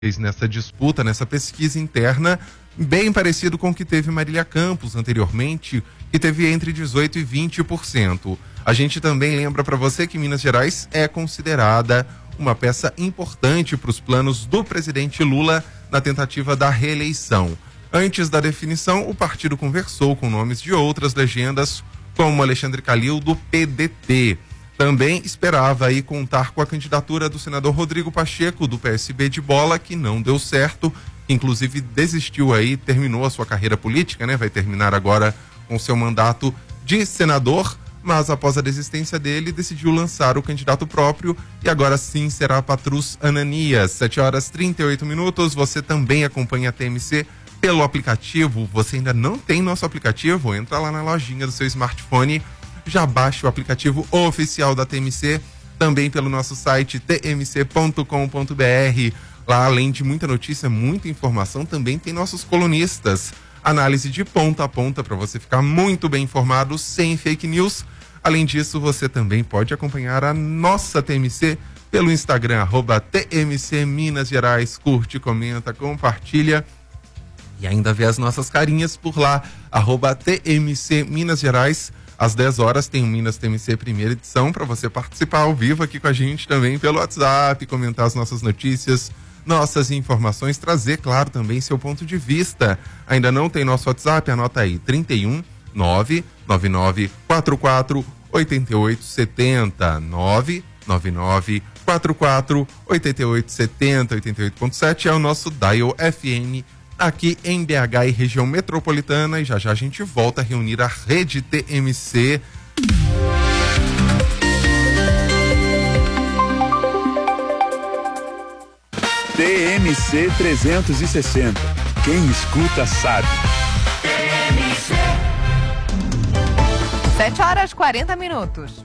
nessa disputa, nessa pesquisa interna, bem parecido com o que teve Marília Campos anteriormente, que teve entre 18% e 20%. A gente também lembra para você que Minas Gerais é considerada uma peça importante para os planos do presidente Lula na tentativa da reeleição. Antes da definição, o partido conversou com nomes de outras legendas, como Alexandre Calil, do PDT. Também esperava aí contar com a candidatura do senador Rodrigo Pacheco, do PSB de Bola, que não deu certo, inclusive desistiu aí, terminou a sua carreira política, né? Vai terminar agora com seu mandato de senador, mas após a desistência dele, decidiu lançar o candidato próprio e agora sim será Patrus Ananias. 7h38, você também acompanha a TMC pelo aplicativo. Você ainda não tem nosso aplicativo? Entra lá na lojinha do seu smartphone, já baixa o aplicativo oficial da TMC, também pelo nosso site tmc.com.br. Lá, além de muita notícia, muita informação, também tem nossos colunistas. Análise de ponta a ponta para você ficar muito bem informado, sem fake news. Além disso, você também pode acompanhar a nossa TMC pelo Instagram, @TMC Minas Gerais. Curte, comenta, compartilha e ainda vê as nossas carinhas por lá, @TMC Minas Gerais. Às 10 horas tem o Minas TMC primeira edição para você participar ao vivo aqui com a gente também pelo WhatsApp, comentar as nossas notícias, nossas informações, trazer, claro, também seu ponto de vista. Ainda não tem nosso WhatsApp? Anota aí, 31 99944 8870, 99944 8870, 88.7 é o nosso Dial FM aqui em BH e região metropolitana, e já já a gente volta a reunir a rede TMC. TMC 360. Quem escuta sabe. 7h40.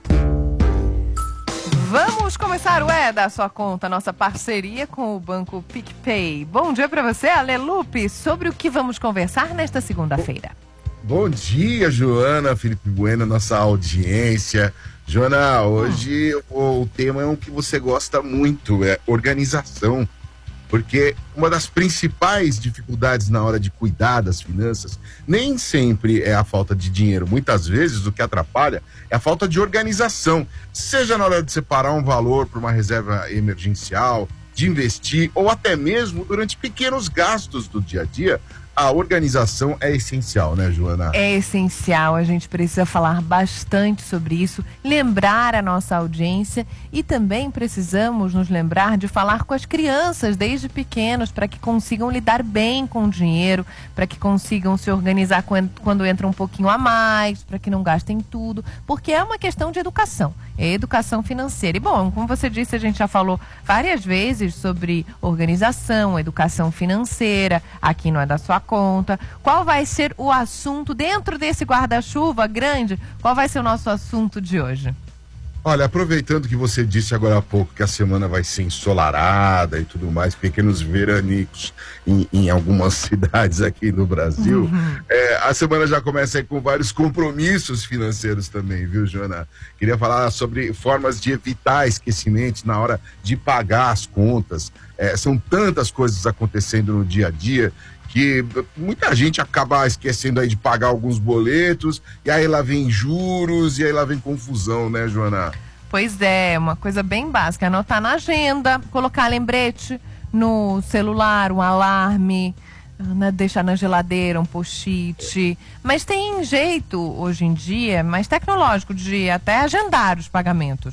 Vamos começar o da sua conta, nossa parceria com o Banco PicPay. Bom dia para você, Ale Lupe. Sobre o que vamos conversar nesta segunda-feira? Bom dia, Joana, Felipe Bueno, nossa audiência. Joana, hoje o tema é um que você gosta muito, é organização. Porque uma das principais dificuldades na hora de cuidar das finanças nem sempre é a falta de dinheiro. Muitas vezes o que atrapalha é a falta de organização. Seja na hora de separar um valor para uma reserva emergencial, de investir ou até mesmo durante pequenos gastos do dia a dia. A organização é essencial, né, Joana? É essencial, a gente precisa falar bastante sobre isso, lembrar a nossa audiência e também precisamos nos lembrar de falar com as crianças desde pequenos para que consigam lidar bem com o dinheiro, para que consigam se organizar quando entra um pouquinho a mais, para que não gastem tudo, porque é uma questão de educação, é educação financeira. E bom, como você disse, a gente já falou várias vezes sobre organização, educação financeira, aqui não é da sua conta. Qual vai ser o assunto dentro desse guarda-chuva grande? Qual vai ser o nosso assunto de hoje? Olha, aproveitando que você disse agora há pouco que a semana vai ser ensolarada e tudo mais, pequenos veranicos em algumas cidades aqui no Brasil, a semana já começa aí com vários compromissos financeiros também, viu, Joana? Queria falar sobre formas de evitar esquecimento na hora de pagar as contas. São tantas coisas acontecendo no dia a dia que muita gente acaba esquecendo aí de pagar alguns boletos, e aí lá vem juros, e aí lá vem confusão, né, Joana? Pois é, uma coisa bem básica, anotar na agenda, colocar lembrete no celular, um alarme, deixar na geladeira um post-it, mas tem jeito hoje em dia, mais tecnológico, de até agendar os pagamentos.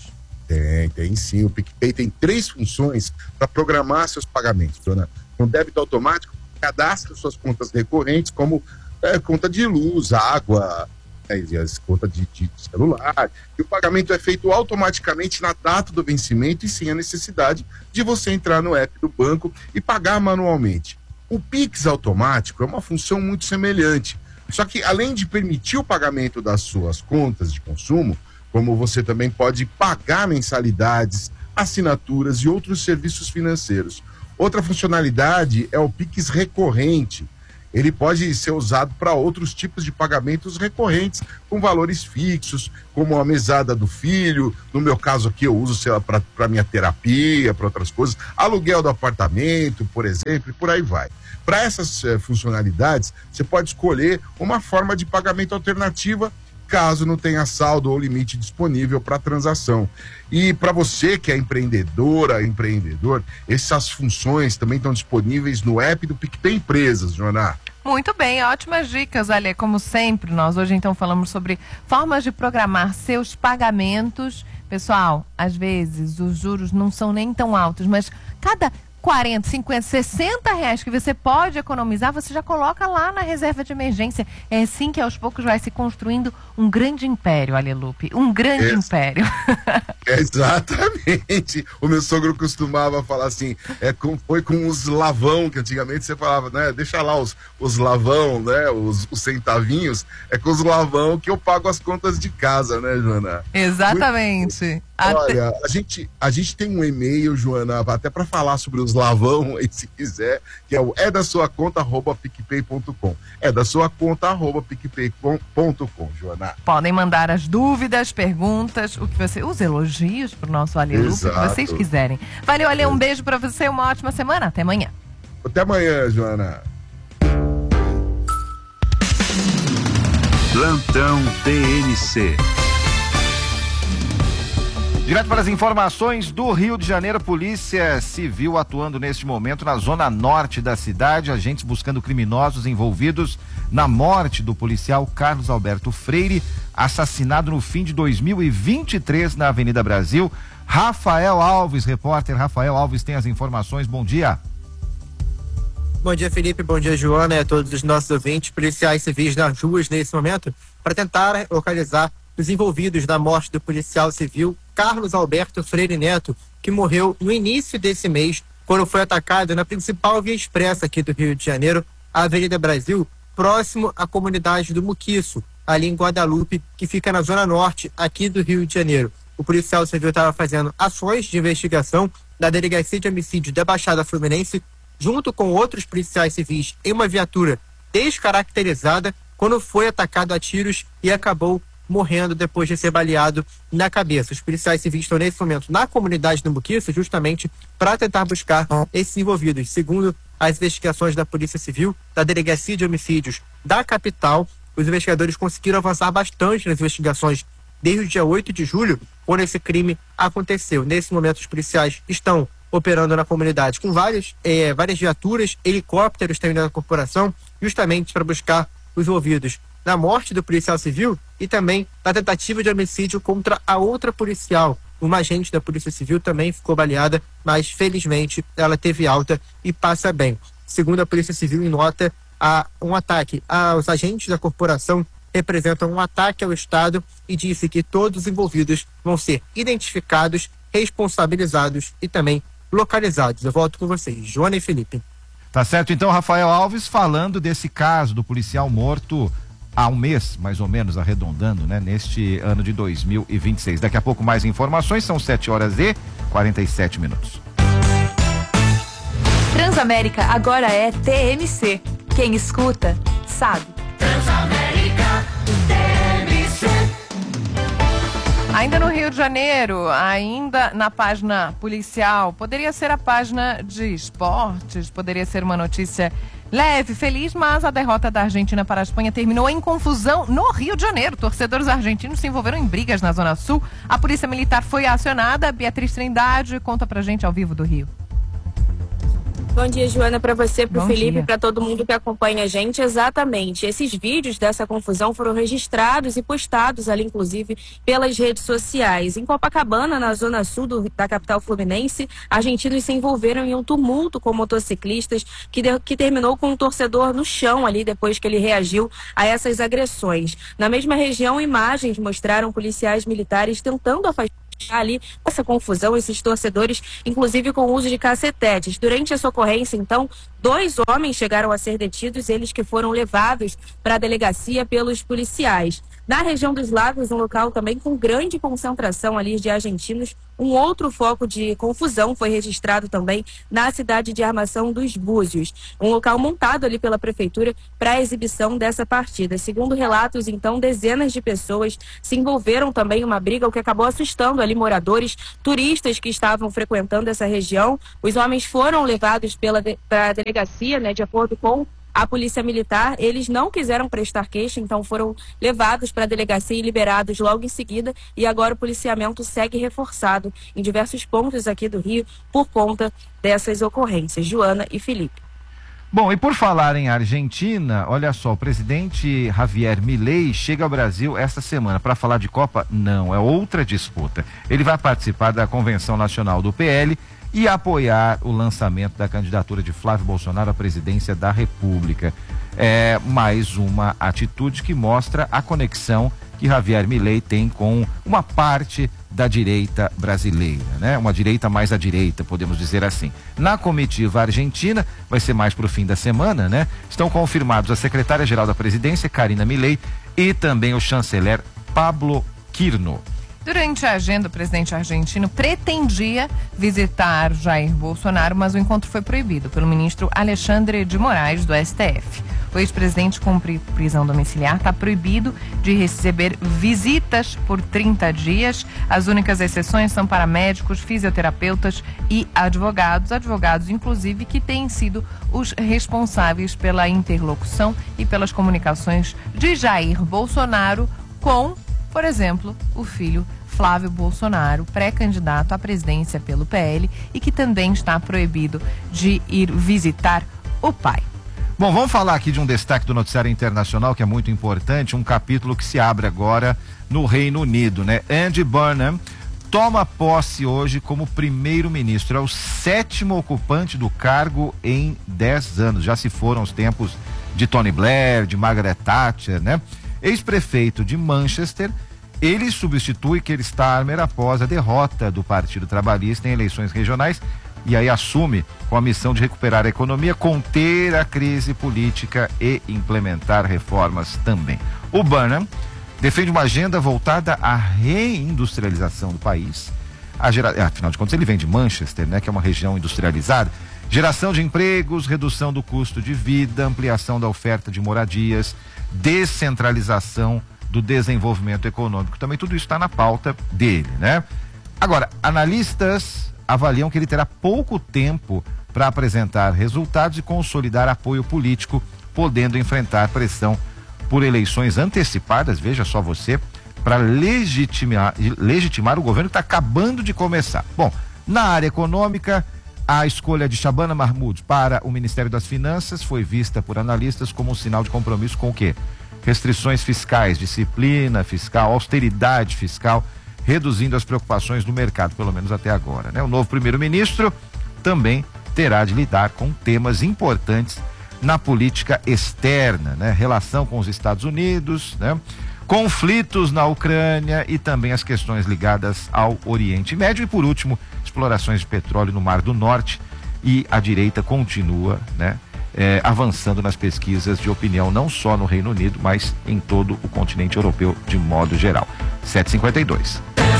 Tem sim, o PicPay tem 3 funções para programar seus pagamentos, Joana. Com débito automático, cadastra suas contas recorrentes, como conta de luz, água, as contas de celular, e o pagamento é feito automaticamente na data do vencimento e sem a necessidade de você entrar no app do banco e pagar manualmente. O Pix automático é uma função muito semelhante, só que além de permitir o pagamento das suas contas de consumo, como você também pode pagar mensalidades, assinaturas e outros serviços financeiros. Outra funcionalidade é o Pix recorrente. ele pode ser usado para outros tipos de pagamentos recorrentes, com valores fixos, como a mesada do filho. No meu caso aqui, eu uso, sei lá, para minha terapia, para outras coisas, aluguel do apartamento, por exemplo, e por aí vai. Para essas funcionalidades, você pode escolher uma forma de pagamento alternativa, caso não tenha saldo ou limite disponível para transação. E para você que é empreendedora, empreendedor, essas funções também estão disponíveis no app do PicPay Empresas, Joana. Muito bem, ótimas dicas, Ale. Como sempre, nós hoje então falamos sobre formas de programar seus pagamentos. Pessoal, às vezes os juros não são nem tão altos, mas cada 40, 50, 60 reais que você pode economizar, você já coloca lá na reserva de emergência. É assim que aos poucos vai se construindo um grande império, Alelupe. Um grande império. Exatamente. O meu sogro costumava falar assim, foi com os lavão, que antigamente você falava, né? Deixa lá os lavão, né? Os centavinhos. É com os lavão que eu pago as contas de casa, né, Joana? Exatamente. Olha, a gente tem um e-mail, Joana, até para falar sobre os lavão, aí, se quiser, que é o @picpay.com. @picpay.com, Joana. Podem mandar as dúvidas, perguntas, os elogios pro nosso Alelupe, o que vocês quiserem. Valeu, Ale, um beijo para você, uma ótima semana. Até amanhã. Até amanhã, Joana. Plantão TNC. Direto para as informações do Rio de Janeiro, Polícia Civil atuando neste momento na zona norte da cidade, agentes buscando criminosos envolvidos na morte do policial Carlos Alberto Freire, assassinado no fim de 2023 na Avenida Brasil. Rafael Alves, repórter Rafael Alves, tem as informações. Bom dia. Bom dia, Felipe. Bom dia, Joana, e a todos os nossos ouvintes. Policiais civis nas ruas nesse momento para tentar localizar os envolvidos na morte do policial civil Carlos Alberto Freire Neto, que morreu no início desse mês, quando foi atacado na principal via expressa aqui do Rio de Janeiro, a Avenida Brasil, próximo à comunidade do Muquiço, ali em Guadalupe, que fica na zona norte aqui do Rio de Janeiro. O policial civil estava fazendo ações de investigação da Delegacia de Homicídio da Baixada Fluminense, junto com outros policiais civis em uma viatura descaracterizada, quando foi atacado a tiros e acabou morrendo depois de ser baleado na cabeça. Os policiais civis estão nesse momento na comunidade do Muquiço justamente para tentar buscar esses envolvidos. Segundo as investigações da Polícia Civil, da Delegacia de Homicídios da capital, os investigadores conseguiram avançar bastante nas investigações desde o dia 8 de julho, quando esse crime aconteceu. Nesse momento, os policiais estão operando na comunidade com várias viaturas, helicópteros também da corporação, justamente para buscar os envolvidos na morte do policial civil e também na tentativa de homicídio contra a outra policial. Uma agente da Polícia Civil também ficou baleada, mas felizmente ela teve alta e passa bem. Segundo a Polícia Civil, em nota, um ataque aos agentes da corporação representa um ataque ao Estado e disse que todos os envolvidos vão ser identificados, responsabilizados e também localizados. Eu volto com vocês, Joana e Felipe. Tá certo, então, Rafael Alves, falando desse caso do policial morto há um mês, mais ou menos, arredondando, né, neste ano de 2026. Daqui a pouco mais informações, são 7h47. Transamérica agora é TMC. Quem escuta, sabe. Transamérica TMC. Ainda no Rio de Janeiro, ainda na página policial, poderia ser a página de esportes, poderia ser uma notícia leve, feliz, mas a derrota da Argentina para a Espanha terminou em confusão no Rio de Janeiro. Torcedores argentinos se envolveram em brigas na Zona Sul. A Polícia Militar foi acionada. Beatriz Trindade conta pra gente ao vivo do Rio. Bom dia, Joana, para você, para o Felipe, dia. para todo mundo que acompanha a gente. Exatamente. Esses vídeos dessa confusão foram registrados e postados ali, inclusive, pelas redes sociais. Em Copacabana, na zona sul da capital fluminense, argentinos se envolveram em um tumulto com motociclistas que terminou com um torcedor no chão ali depois que ele reagiu a essas agressões. Na mesma região, imagens mostraram policiais militares tentando afastar ali essa confusão, esses torcedores, inclusive com o uso de cacetetes. Durante essa ocorrência, então, 2 homens chegaram a ser detidos, eles que foram levados para a delegacia pelos policiais. Na região dos Lagos, um local também com grande concentração ali de argentinos, um outro foco de confusão foi registrado também na cidade de Armação dos Búzios, um local montado ali pela prefeitura para a exibição dessa partida. Segundo relatos, então, dezenas de pessoas se envolveram também em uma briga, o que acabou assustando ali moradores, turistas que estavam frequentando essa região. Os homens foram levados para a delegacia, né, de acordo com a polícia militar. Eles não quiseram prestar queixa, então foram levados para a delegacia e liberados logo em seguida. E agora o policiamento segue reforçado em diversos pontos aqui do Rio por conta dessas ocorrências. Joana e Felipe. Bom, e por falar em Argentina, olha só, o presidente Javier Milei chega ao Brasil esta semana para falar de Copa? Não, é outra disputa. Ele vai participar da Convenção Nacional do PL e apoiar o lançamento da candidatura de Flávio Bolsonaro à presidência da República. É mais uma atitude que mostra a conexão que Javier Milei tem com uma parte da direita brasileira, né? Uma direita mais à direita, podemos dizer assim. Na comitiva argentina, vai ser mais para o fim da semana, né? Estão confirmados a secretária-geral da presidência, Karina Milei, e também o chanceler Pablo Quirno. Durante a agenda, o presidente argentino pretendia visitar Jair Bolsonaro, mas o encontro foi proibido pelo ministro Alexandre de Moraes, do STF. O ex-presidente cumpre prisão domiciliar, está proibido de receber visitas por 30 dias. As únicas exceções são para médicos, fisioterapeutas e advogados. Advogados, inclusive, que têm sido os responsáveis pela interlocução e pelas comunicações de Jair Bolsonaro com, por exemplo, o filho Flávio Bolsonaro, pré-candidato à presidência pelo PL e que também está proibido de ir visitar o pai. Bom, vamos falar aqui de um destaque do noticiário internacional que é muito importante, um capítulo que se abre agora no Reino Unido, né? Andy Burnham toma posse hoje como primeiro-ministro, é o 7º ocupante do cargo em 10 anos, já se foram os tempos de Tony Blair, de Margaret Thatcher, né? Ex-prefeito de Manchester, ele substitui Keir Starmer após a derrota do Partido Trabalhista em eleições regionais e aí assume com a missão de recuperar a economia, conter a crise política e implementar reformas também. O Burnham defende uma agenda voltada à reindustrialização do país. Afinal de contas, ele vem de Manchester, né, que é uma região industrializada. Geração de empregos, redução do custo de vida, ampliação da oferta de moradias, descentralização do desenvolvimento econômico. Também tudo isso está na pauta dele, né? Agora, analistas avaliam que ele terá pouco tempo para apresentar resultados e consolidar apoio político, podendo enfrentar pressão por eleições antecipadas, veja só você, para legitimar o governo que está acabando de começar. Bom, na área econômica, a escolha de Shabana Mahmoud para o Ministério das Finanças foi vista por analistas como um sinal de compromisso com o quê? Restrições fiscais, disciplina fiscal, austeridade fiscal, reduzindo as preocupações do mercado, pelo menos até agora, né? O novo primeiro-ministro também terá de lidar com temas importantes na política externa, né? Relação com os Estados Unidos, né? Conflitos na Ucrânia e também as questões ligadas ao Oriente Médio e, por último, explorações de petróleo no Mar do Norte. E a direita continua, né, avançando nas pesquisas de opinião, não só no Reino Unido, mas em todo o continente europeu de modo geral. 7h52.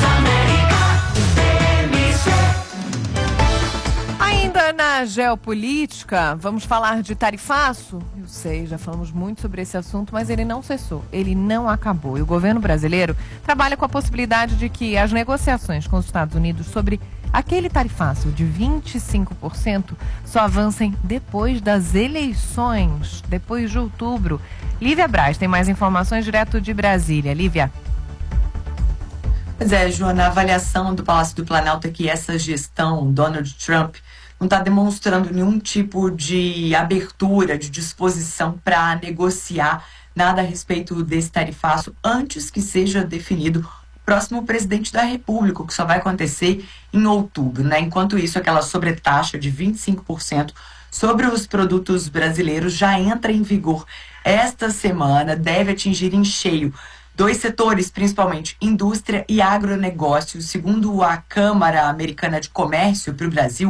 Ainda na geopolítica, vamos falar de tarifaço? Eu sei, já falamos muito sobre esse assunto, mas ele não cessou, ele não acabou. E o governo brasileiro trabalha com a possibilidade de que as negociações com os Estados Unidos sobre aquele tarifaço de 25% só avancem depois das eleições, depois de outubro. Lívia Braz tem mais informações direto de Brasília. Lívia. Pois é, Joana, a avaliação do Palácio do Planalto é que essa gestão, Donald Trump, não está demonstrando nenhum tipo de abertura, de disposição para negociar nada a respeito desse tarifaço antes que seja definido o próximo presidente da República, que só vai acontecer em outubro, né? Enquanto isso, aquela sobretaxa de 25% sobre os produtos brasileiros já entra em vigor esta semana, deve atingir em cheio dois setores, principalmente indústria e agronegócio. Segundo a Câmara Americana de Comércio para o Brasil,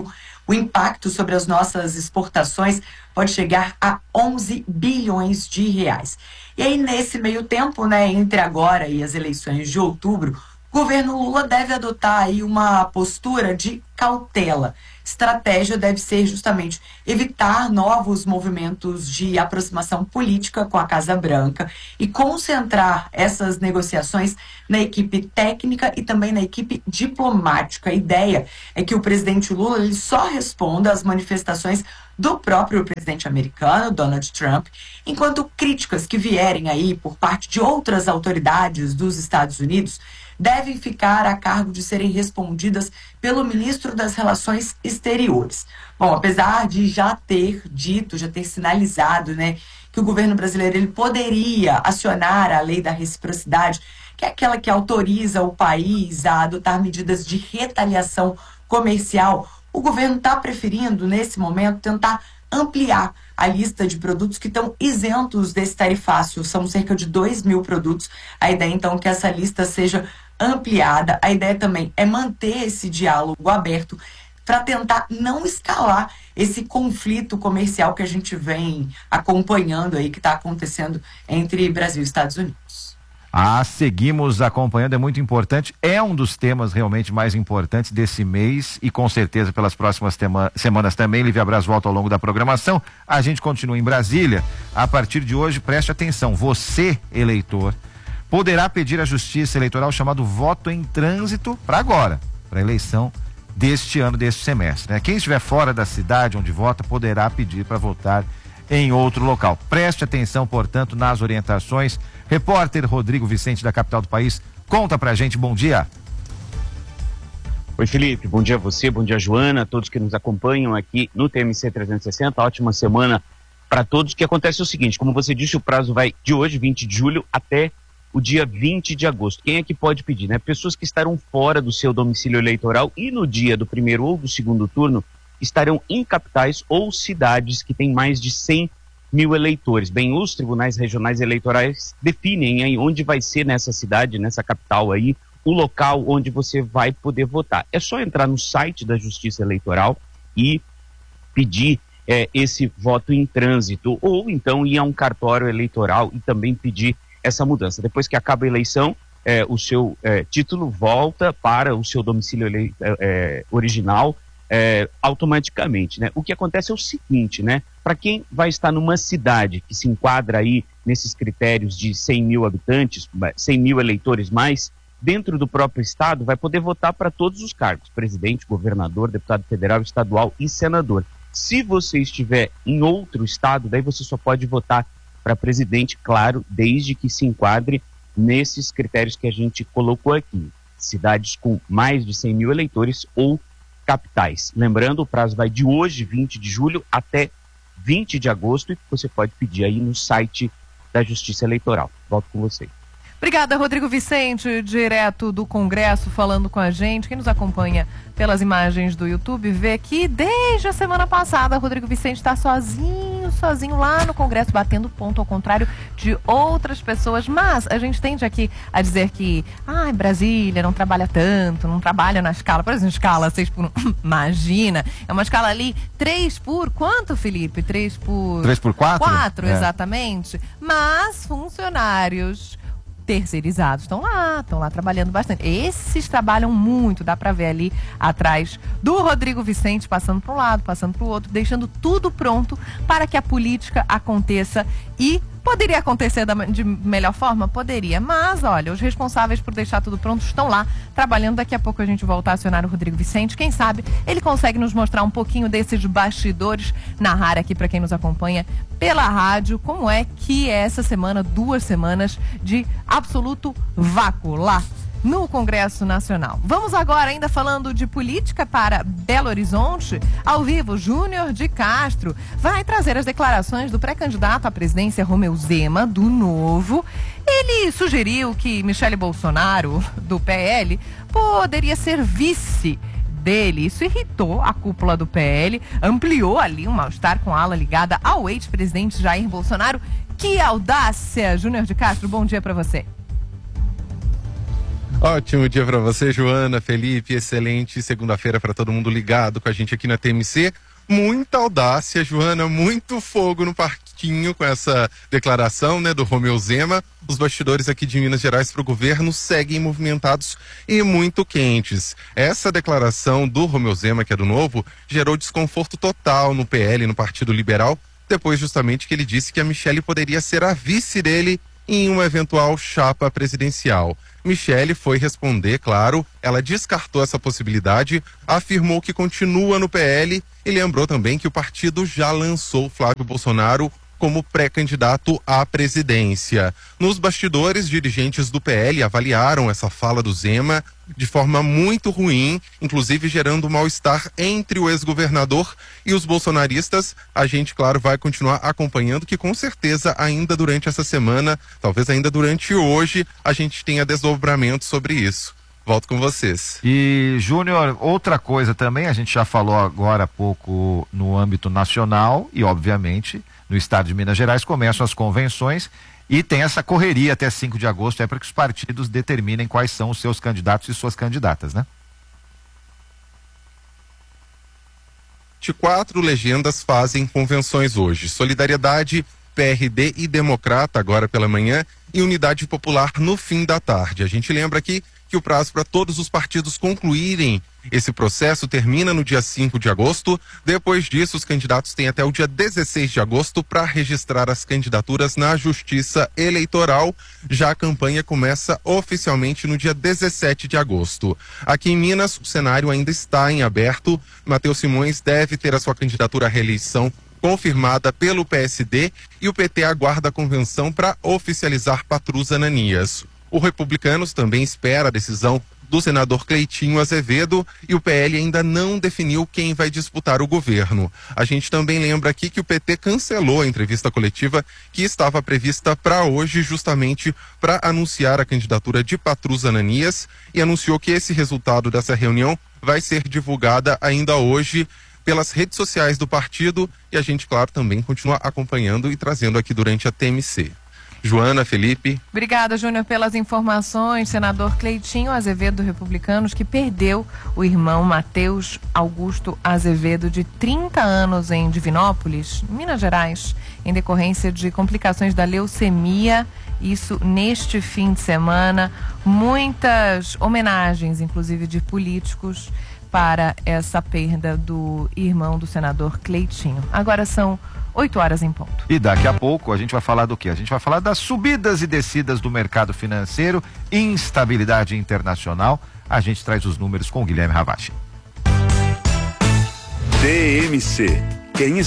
o impacto sobre as nossas exportações pode chegar a 11 bilhões de reais. E aí, nesse meio tempo, né, entre agora e as eleições de outubro, o governo Lula deve adotar aí uma postura de cautela. Estratégia deve ser justamente evitar novos movimentos de aproximação política com a Casa Branca e concentrar essas negociações na equipe técnica e também na equipe diplomática. A ideia é que o presidente Lula ele só responda às manifestações do próprio presidente americano, Donald Trump, enquanto críticas que vierem aí por parte de outras autoridades dos Estados Unidos devem ficar a cargo de serem respondidas pelo ministro das Relações Exteriores. Bom, apesar de já ter sinalizado, né, que o governo brasileiro ele poderia acionar a lei da reciprocidade, que é aquela que autoriza o país a adotar medidas de retaliação comercial, o governo está preferindo, nesse momento, tentar ampliar a lista de produtos que estão isentos desse tarifácio. São cerca de 2.000 produtos. A ideia, então, é que essa lista seja ampliada. A ideia também é manter esse diálogo aberto para tentar não escalar esse conflito comercial que a gente vem acompanhando aí, que está acontecendo entre Brasil e Estados Unidos. Seguimos acompanhando, é muito importante, é um dos temas realmente mais importantes desse mês e com certeza pelas próximas semanas também. Lívia Braz volta ao longo da programação. A gente continua em Brasília. A partir de hoje, preste atenção, você, eleitor, poderá pedir à Justiça Eleitoral o chamado voto em trânsito para agora, para a eleição deste ano, deste semestre, né? Quem estiver fora da cidade onde vota poderá pedir para votar em outro local. Preste atenção, portanto, nas orientações. Repórter Rodrigo Vicente, da capital do país, conta pra gente. Bom dia. Oi, Felipe, bom dia a você, bom dia, Joana, todos que nos acompanham aqui no TMC 360. Ótima semana para todos. O que acontece é o seguinte, como você disse, o prazo vai de hoje, 20 de julho, até o dia 20 de agosto. Quem é que pode pedir, né? Pessoas que estarão fora do seu domicílio eleitoral e no dia do primeiro ou do segundo turno estarão em capitais ou cidades que têm mais de 100 mil eleitores. Bem, os tribunais regionais eleitorais definem aí onde vai ser nessa cidade, nessa capital aí, o local onde você vai poder votar. É só entrar no site da Justiça Eleitoral e pedir esse voto em trânsito, ou então ir a um cartório eleitoral e também pedir essa mudança. Depois que acaba a eleição, o seu título volta para o seu domicílio original automaticamente, né? O que acontece é o seguinte, né? Para quem vai estar numa cidade que se enquadra aí nesses critérios de 100 mil habitantes, 100 mil eleitores mais, dentro do próprio estado, vai poder votar para todos os cargos, presidente, governador, deputado federal, estadual e senador. Se você estiver em outro estado, daí você só pode votar para presidente, claro, desde que se enquadre nesses critérios que a gente colocou aqui. Cidades com mais de 100 mil eleitores ou capitais. Lembrando, o prazo vai de hoje, 20 de julho, até 20 de agosto, e você pode pedir aí no site da Justiça Eleitoral. Volto com você. Obrigada, Rodrigo Vicente, direto do Congresso, falando com a gente. Quem nos acompanha pelas imagens do YouTube vê que desde a semana passada Rodrigo Vicente está sozinho lá no Congresso, batendo ponto, ao contrário de outras pessoas. Mas a gente tende aqui a dizer que Brasília não trabalha tanto, não trabalha na escala, por exemplo, escala 6 por 1, imagina, é uma escala ali 3 por quanto, Felipe? 3 por 4? 4, exatamente. Mas funcionários terceirizados estão lá trabalhando bastante. Esses trabalham muito, dá para ver ali atrás do Rodrigo Vicente, passando para um lado, passando para o outro, deixando tudo pronto para que a política aconteça. E poderia acontecer de melhor forma? Poderia, mas olha, os responsáveis por deixar tudo pronto estão lá trabalhando. Daqui a pouco a gente volta a acionar o Rodrigo Vicente, quem sabe ele consegue nos mostrar um pouquinho desses bastidores, narrar aqui para quem nos acompanha pela rádio, como é que é essa semana, 2 semanas de absoluto vácuo lá no Congresso Nacional. Vamos agora, ainda falando de política, para Belo Horizonte. Ao vivo, Júnior de Castro vai trazer as declarações do pré-candidato à presidência Romeu Zema, do Novo. Ele sugeriu que Michele Bolsonaro, do PL, poderia ser vice dele. Isso irritou a cúpula do PL, ampliou ali um mal-estar com a ala ligada ao ex-presidente Jair Bolsonaro. Que audácia! Júnior de Castro, bom dia para você. Ótimo dia para você, Joana, Felipe, excelente segunda-feira para todo mundo ligado com a gente aqui na TMC. Muita audácia, Joana, muito fogo no parquinho com essa declaração, né, do Romeu Zema. Os bastidores aqui de Minas Gerais para o governo seguem movimentados e muito quentes. Essa declaração do Romeu Zema, que é do Novo, gerou desconforto total no PL, no Partido Liberal, depois justamente que ele disse que a Michelle poderia ser a vice dele em uma eventual chapa presidencial. Michelle foi responder, claro, ela descartou essa possibilidade, afirmou que continua no PL e lembrou também que o partido já lançou Flávio Bolsonaro como pré-candidato à presidência. Nos bastidores, dirigentes do PL avaliaram essa fala do Zema de forma muito ruim, inclusive gerando mal-estar entre o ex-governador e os bolsonaristas. A gente, claro, vai continuar acompanhando, que com certeza ainda durante essa semana, talvez ainda durante hoje, a gente tenha desdobramento sobre isso. Volto com vocês. E, Júnior, outra coisa também, a gente já falou agora há pouco no âmbito nacional e, obviamente, no estado de Minas Gerais começam as convenções e tem essa correria até 5 de agosto, para que os partidos determinem quais são os seus candidatos e suas candidatas, né? 4 legendas fazem convenções hoje. Solidariedade, PRD e Democrata agora pela manhã e Unidade Popular no fim da tarde. A gente lembra aqui que o prazo para todos os partidos concluírem esse processo termina no dia 5 de agosto. Depois disso, os candidatos têm até o dia 16 de agosto para registrar as candidaturas na Justiça Eleitoral. Já a campanha começa oficialmente no dia 17 de agosto. Aqui em Minas, o cenário ainda está em aberto. Matheus Simões deve ter a sua candidatura à reeleição confirmada pelo PSD e o PT aguarda a convenção para oficializar Patrus Ananias. O Republicanos também espera a decisão do senador Cleitinho Azevedo e o PL ainda não definiu quem vai disputar o governo. A gente também lembra aqui que o PT cancelou a entrevista coletiva que estava prevista para hoje, justamente para anunciar a candidatura de Patrus Ananias, e anunciou que esse resultado dessa reunião vai ser divulgada ainda hoje pelas redes sociais do partido, e a gente, claro, também continua acompanhando e trazendo aqui durante a TMC. Joana, Felipe. Obrigada, Júnior, pelas informações. Senador Cleitinho Azevedo, do Republicanos, que perdeu o irmão Matheus Augusto Azevedo, de 30 anos, em Divinópolis, Minas Gerais, em decorrência de complicações da leucemia. Isso neste fim de semana. Muitas homenagens, inclusive de políticos, para essa perda do irmão do senador Cleitinho. Agora são 8 horas em ponto. E daqui a pouco a gente vai falar do quê? A gente vai falar das subidas e descidas do mercado financeiro, instabilidade internacional. A gente traz os números com o Guilherme Ravache. TMC. Quem